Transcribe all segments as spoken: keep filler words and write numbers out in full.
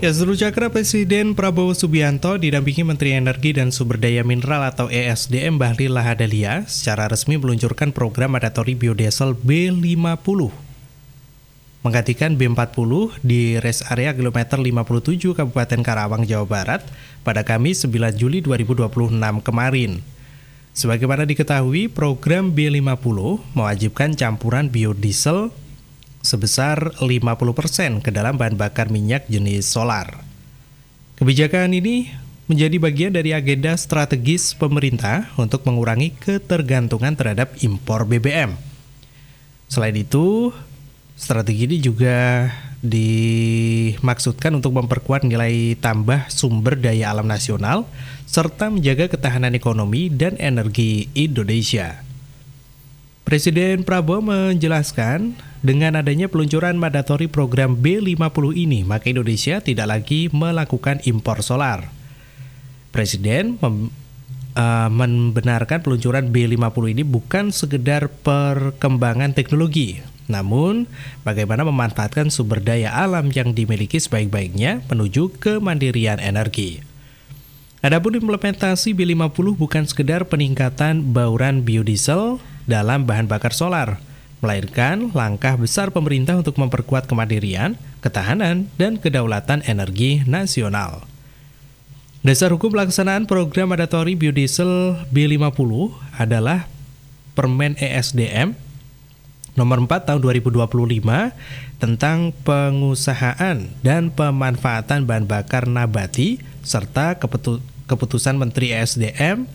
Ya, Juru Cakra Presiden Prabowo Subianto didampingi Menteri Energi dan Sumber Daya Mineral atau E S D M Bahlil Lahadalia secara resmi meluncurkan program mandatori biodiesel B lima puluh. Menggantikan B empat puluh di rest area kilometer lima puluh tujuh Kabupaten Karawang, Jawa Barat pada Kamis sembilan Juli dua ribu dua puluh enam kemarin. Sebagaimana diketahui, program B lima puluh mewajibkan campuran biodiesel sebesar lima puluh persen ke dalam bahan bakar minyak jenis solar. Kebijakan ini menjadi bagian dari agenda strategis pemerintah untuk mengurangi ketergantungan terhadap impor B B M. Selain itu, strategi ini juga dimaksudkan untuk memperkuat nilai tambah sumber daya alam nasional serta menjaga ketahanan ekonomi dan energi Indonesia. Presiden Prabowo menjelaskan, dengan adanya peluncuran mandatori program B lima puluh ini, maka Indonesia tidak lagi melakukan impor solar. Presiden mem, uh, membenarkan peluncuran B lima puluh ini bukan sekedar perkembangan teknologi, namun bagaimana memanfaatkan sumber daya alam yang dimiliki sebaik-baiknya menuju kemandirian energi. Adapun implementasi B lima puluh bukan sekedar peningkatan bauran biodiesel dalam bahan bakar solar, melainkan langkah besar pemerintah untuk memperkuat kemandirian, ketahanan, dan kedaulatan energi nasional. Dasar hukum pelaksanaan program mandatori biodiesel B lima puluh adalah Permen E S D M nomor empat tahun dua ribu dua puluh lima tentang pengusahaan dan pemanfaatan bahan bakar nabati serta keputu- keputusan Menteri E S D M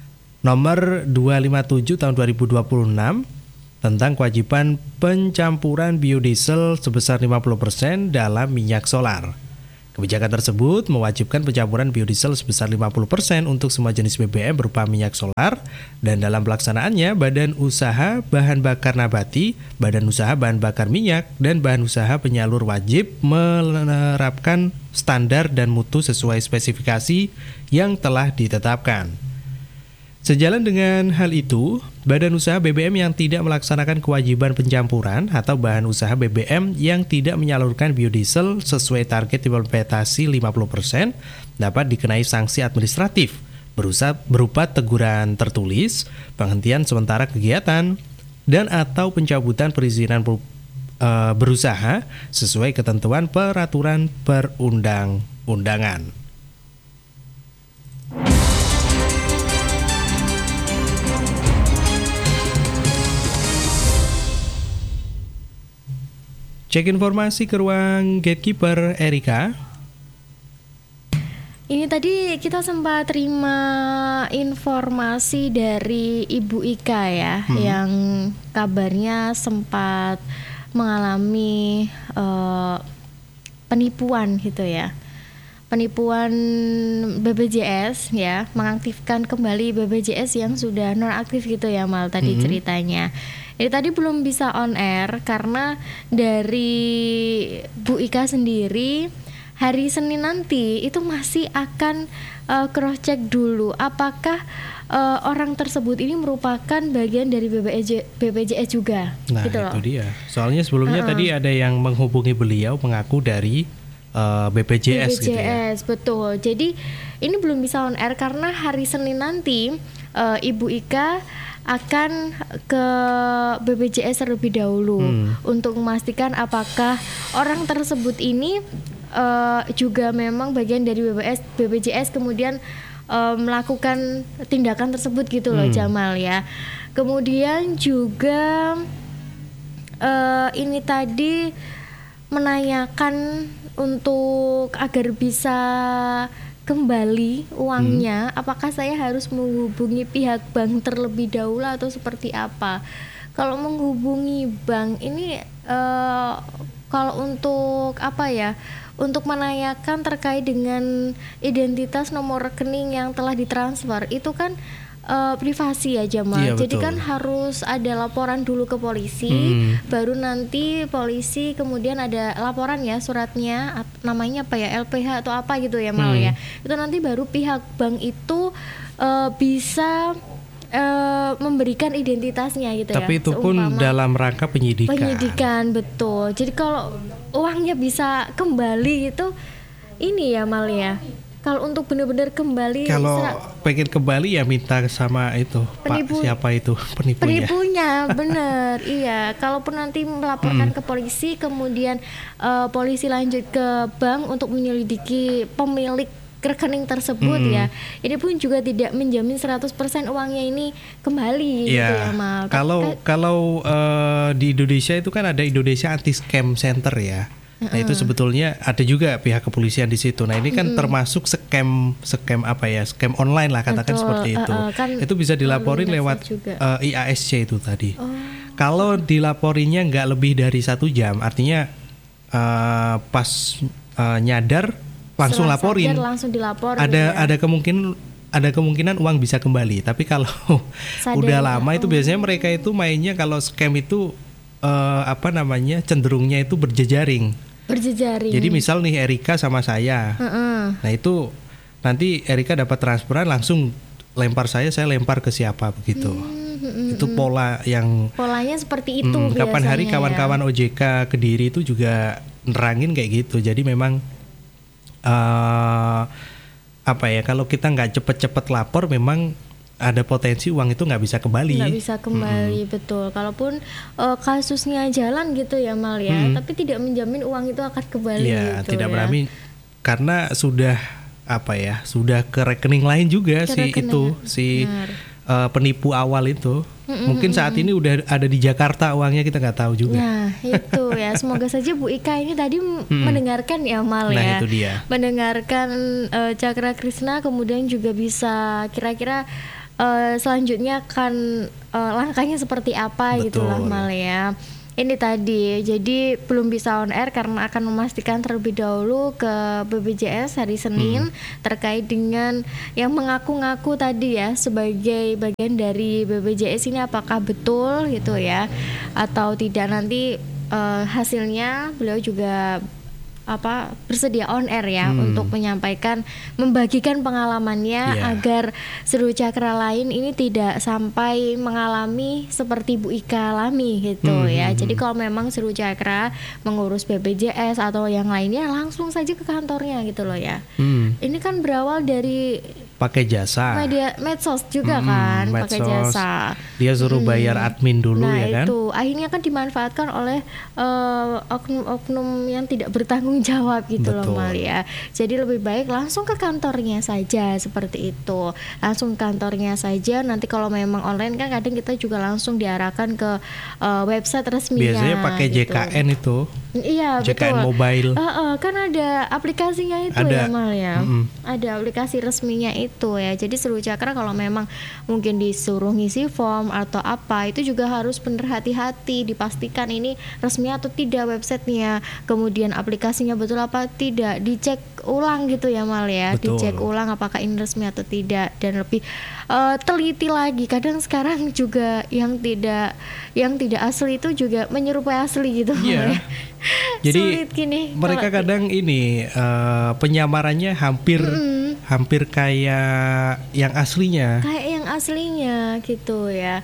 nomor dua ratus lima puluh tujuh tahun dua ribu dua puluh enam tentang kewajiban pencampuran biodiesel sebesar lima puluh persen dalam minyak solar. Kebijakan tersebut mewajibkan pencampuran biodiesel sebesar lima puluh persen untuk semua jenis B B M berupa minyak solar, dan dalam pelaksanaannya Badan Usaha Bahan Bakar Nabati, Badan Usaha Bahan Bakar Minyak, dan Badan Usaha Penyalur wajib menerapkan standar dan mutu sesuai spesifikasi yang telah ditetapkan. Sejalan dengan hal itu, badan usaha B B M yang tidak melaksanakan kewajiban pencampuran atau bahan usaha B B M yang tidak menyalurkan biodiesel sesuai target implementasi lima puluh persen dapat dikenai sanksi administratif berupa teguran tertulis, penghentian sementara kegiatan, dan atau pencabutan perizinan berusaha sesuai ketentuan peraturan perundang-undangan. Cek informasi ke ruang Gatekeeper, Erika. Ini tadi kita sempat terima informasi dari Ibu Ika ya, hmm. yang kabarnya sempat mengalami uh, penipuan gitu ya. Penipuan B P J S ya, mengaktifkan kembali B P J S yang sudah nonaktif gitu ya, Mal tadi hmm. ceritanya. Jadi tadi belum bisa on air karena dari Bu Ika sendiri hari Senin nanti itu masih akan uh, cross check dulu apakah uh, orang tersebut ini merupakan bagian dari B P J, B P J S juga. Nah gitu itu loh. dia. Soalnya sebelumnya uh-uh. tadi ada yang menghubungi beliau mengaku dari uh, B P J S, B P J S gitu ya. Betul. Jadi ini belum bisa on air karena hari Senin nanti uh, Ibu Ika akan ke B P J S terlebih dahulu hmm. untuk memastikan apakah orang tersebut ini uh, juga memang bagian dari B P S, B P J S kemudian uh, melakukan tindakan tersebut gitu loh, hmm. Jamal ya. Kemudian juga uh, ini tadi menanyakan untuk agar bisa kembali uangnya, hmm. apakah saya harus menghubungi pihak bank terlebih dahulu atau seperti apa? Kalau menghubungi bank ini uh, kalau untuk apa ya? Untuk menanyakan terkait dengan identitas nomor rekening yang telah ditransfer itu kan uh, privasi ya Jamal. Iya, jadi betul. kan harus ada laporan dulu ke polisi, hmm. baru nanti polisi kemudian ada laporan ya suratnya namanya apa ya L P H atau apa gitu ya Mal hmm. ya. Itu nanti baru pihak bank itu uh, bisa Uh, memberikan identitasnya gitu. Tapi ya. itu pun seumpama dalam rangka penyidikan. Penyidikan betul. Jadi kalau uangnya bisa kembali itu ini ya Mal ya. Kalau untuk benar-benar kembali, kalau serak, pengen kembali ya minta sama itu Penipu. Pak siapa itu penipunya. Penipunya, bener, iya. Kalaupun nanti melaporkan Hmm. ke polisi, kemudian uh, polisi lanjut ke bank untuk menyelidiki pemilik rekening tersebut Hmm. ya. Ini pun juga tidak menjamin seratus persen uangnya ini kembali gitu Iya. ya Mal. Tapi Kalau kan- kalau eh, di Indonesia itu kan ada Indonesia Anti Scam Center ya. Nah itu sebetulnya ada juga pihak kepolisian di situ. Nah ini kan termasuk scam scam apa ya scam online lah katakan Betul, seperti itu. uh, uh, kan itu bisa dilaporin melalui lewat medsos juga. eh, I A S C itu tadi. Oh. Kalau dilaporinya nggak lebih dari satu jam, artinya eh, pas eh, nyadar langsung Setelah laporin. sadar langsung dilaporin Ada ya. ada kemungkinan ada kemungkinan uang bisa kembali. Tapi kalau Sadar udah ya, lama itu oh. biasanya mereka itu mainnya kalau scam itu eh, apa namanya cenderungnya itu berjejaring. berjejaring. Jadi misal nih Erika sama saya, Heeh. nah itu nanti Erika dapat transferan langsung lempar saya, saya lempar ke siapa begitu. Hmm, Itu pola yang polanya seperti itu Hmm, kapan hari biasanya kawan-kawan ya. O J K Kediri itu juga nerangin kayak gitu. Jadi memang eh apa ya kalau kita nggak cepet-cepet lapor memang ada potensi uang itu nggak bisa kembali. nggak bisa kembali, betul. Kalaupun uh, kasusnya jalan gitu ya Mal ya, Hmm. tapi tidak menjamin uang itu akan kembali Iya, gitu tidak ya. berani karena sudah apa ya sudah ke rekening lain juga Ke si rekening, itu si benar. eh, penipu awal itu. Mungkin saat ini udah ada di Jakarta uangnya kita nggak tahu juga. Nah itu ya, semoga saja Bu Ika ini tadi m- mendengarkan ya Mal Nah, ya, itu dia. mendengarkan uh, Cakra Krishna, kemudian juga bisa kira-kira uh, selanjutnya akan uh, langkahnya seperti apa Betul. gitulah Mal ya. Ini tadi, jadi belum bisa on air karena akan memastikan terlebih dahulu ke B P J S hari Senin terkait dengan yang mengaku-ngaku tadi ya sebagai bagian dari B P J S ini apakah betul gitu ya atau tidak. Nanti eh, hasilnya beliau juga apa bersedia on air ya Hmm. untuk menyampaikan membagikan pengalamannya Iya. agar seluruh cakra lain ini tidak sampai mengalami seperti Bu Ika alami gitu Hmm, ya. hmm, Jadi kalau memang seluruh cakra mengurus B P J S atau yang lainnya langsung saja ke kantornya gitu loh ya. Hmm, Ini kan berawal dari pakai jasa. media medsos juga Mm-mm, kan, pakai medsos. jasa. Dia suruh bayar admin dulu Nah ya kan. itu akhirnya kan dimanfaatkan oleh eh, oknum-oknum yang tidak bertanggung jawab gitu loh Betul. Mal ya. Jadi lebih baik langsung ke kantornya saja seperti itu. Langsung ke kantornya saja. Nanti kalau memang online kan kadang kita juga langsung diarahkan ke eh, website resminya. Biasanya pakai gitu. J K N itu. Iya J K N betul. Mobile. Eh, eh, kan ada aplikasinya itu Ada. ya Mal ya. Mm-mm. Ada aplikasi resminya itu ya. Jadi seluruh cakra kalau memang mungkin disuruh ngisi form atau apa itu juga harus bener hati-hati, dipastikan ini resmi atau tidak websitenya, kemudian aplikasinya betul apa tidak, dicek ulang gitu ya Mal ya. Betul. Dicek ulang apakah ini resmi atau tidak dan lebih eh, teliti lagi. Kadang sekarang juga yang tidak yang tidak asli itu juga menyerupai asli gitu Mal Iya. ya. Jadi Sulit gini mereka kalau- kadang ini eh, penyamarannya hampir hampir kayak yang aslinya. kayak yang aslinya gitu ya.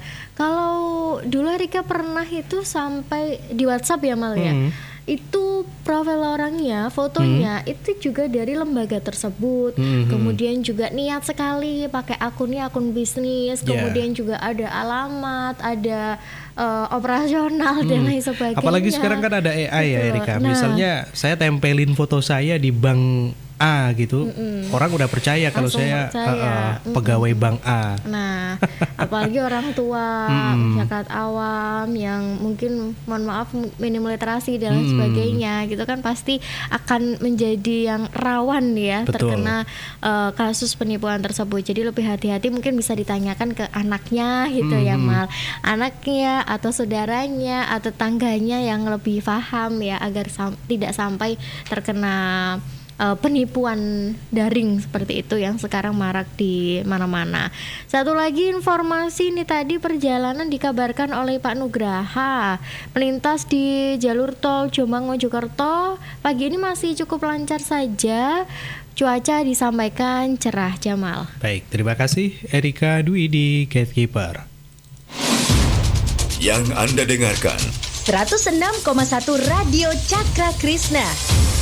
Kalau dulu Rika pernah itu sampai di WhatsApp ya Mal ya. Hmm. Itu profil orangnya, fotonya itu juga dari lembaga tersebut. Hmm. Kemudian juga niat sekali pakai akunnya akun bisnis, Yeah. kemudian juga ada alamat, ada eh, operasional dan lain sebagainya. Apalagi sekarang kan ada A I ya Gitu loh. Erika. Nah, Misalnya saya tempelin foto saya di bank A gitu, orang udah percaya kalau Langsung saya percaya. uh, uh, Mm-mm. pegawai bank A. Nah, apalagi orang tua, Mm-mm. masyarakat awam yang mungkin mohon maaf minim literasi dan lain Mm-mm. sebagainya, gitu kan pasti akan menjadi yang rawan ya Betul. terkena eh, kasus penipuan tersebut. Jadi lebih hati-hati, mungkin bisa ditanyakan ke anaknya gitu ya Mm-mm. Mal, anaknya atau saudaranya atau tangganya yang lebih paham ya agar sam- tidak sampai terkena Uh, penipuan daring seperti itu yang sekarang marak di mana-mana. Satu lagi informasi ini tadi, perjalanan dikabarkan oleh Pak Nugraha melintas di jalur tol Jombang Mojokerto pagi ini masih cukup lancar saja. Cuaca disampaikan cerah, Jamal. Baik, terima kasih Erika Dwi di Gatekeeper. Yang Anda dengarkan seratus enam koma satu Radio Cakra Krishna.